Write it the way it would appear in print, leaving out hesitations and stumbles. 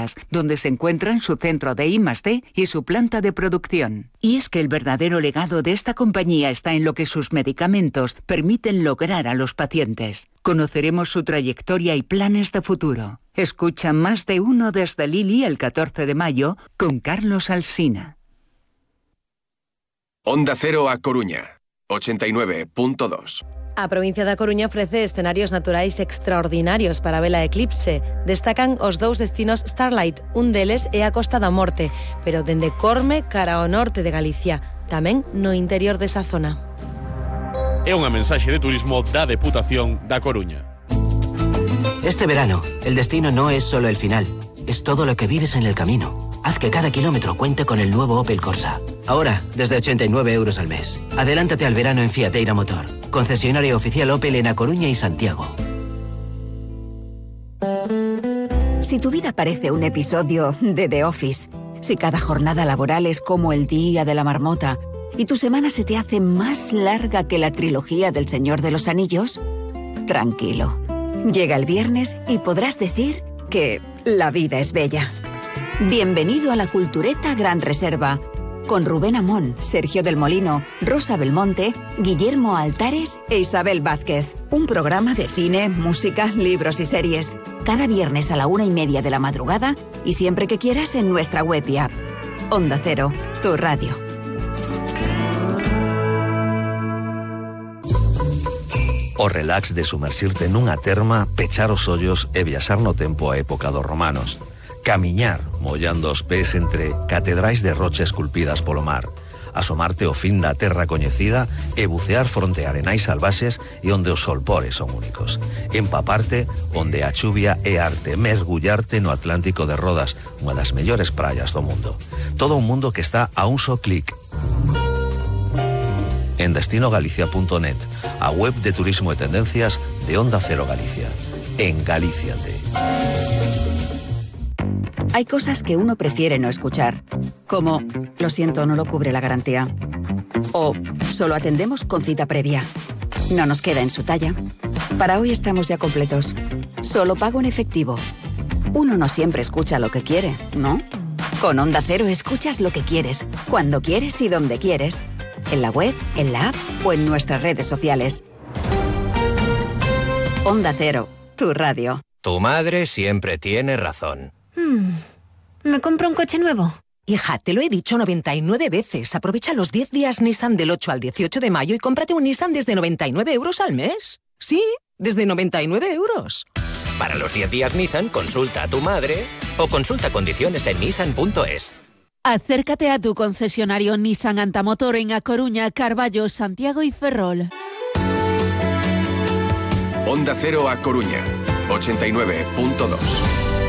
Barajas, donde se encuentran su centro de I+D y su planta de producción. Y es que el verdadero legado de esta compañía está en lo que sus medicamentos permiten lograr a los pacientes. Conoceremos su trayectoria y planes de futuro. Escucha Más de Uno desde Lili el 14 de mayo con Carlos Alsina. Onda Cero a Coruña, 89.2. A provincia da Coruña ofrece escenarios naturais extraordinarios para ver a eclipse. Destacan os dous destinos Starlight, un deles é a Costa da Morte, pero dende Corme cara ao norte de Galicia, tamén no interior desa zona. É unha mensaxe de turismo da Deputación da Coruña. Este verano, el destino no es solo el final, es todo lo que vives en el camino. Haz que cada kilómetro cuente con el nuevo Opel Corsa. Ahora, desde 89 euros al mes. Adelántate al verano en Fiateira Motor. Concesionario oficial Opel en A Coruña y Santiago. Si tu vida parece un episodio de The Office, si cada jornada laboral es como el día de la marmota y tu semana se te hace más larga que la trilogía del Señor de los Anillos, tranquilo. Llega el viernes y podrás decir que la vida es bella. Bienvenido a la Cultureta Gran Reserva, con Rubén Amón, Sergio del Molino, Rosa Belmonte, Guillermo Altares e Isabel Vázquez. Un programa de cine, música, libros y series. Cada viernes a la 1:30 de la madrugada y siempre que quieras en nuestra web y app. Onda Cero, tu radio. O relax de sumerxirte nunha terma, pechar os ollos e viaxar no tempo á época dos romanos. Camiñar, mollando os pés entre catedrais de rocha esculpidas polo mar, asomarte ao fin da terra coñecida e bucear fronte a arenais salvaxes e onde os solpores son únicos. Empaparte onde a chuvia é arte, mergullarte no Atlántico de Rodas, unha das mellores praias do mundo. Todo un mundo que está a un só clic. En destinogalicia.net, a web de turismo e tendencias de Onda Cero Galicia. En Galíciate. Hay cosas que uno prefiere no escuchar, como lo siento, no lo cubre la garantía. O solo atendemos con cita previa. No nos queda en su talla. Para hoy estamos ya completos. Solo pago en efectivo. Uno no siempre escucha lo que quiere, ¿no? Con Onda Cero escuchas lo que quieres, cuando quieres y donde quieres. En la web, en la app o en nuestras redes sociales. Onda Cero, tu radio. Tu madre siempre tiene razón. ¿Me compro un coche nuevo? Hija, te lo he dicho 99 veces. Aprovecha los 10 días Nissan del 8 al 18 de mayo y cómprate un Nissan desde 99 euros al mes. Sí, desde 99 euros. Para los 10 días Nissan, consulta a tu madre o consulta condiciones en nissan.es. Acércate a tu concesionario Nissan Antamotor en A Coruña, Carballo, Santiago y Ferrol. Onda Cero a Coruña, 89.2.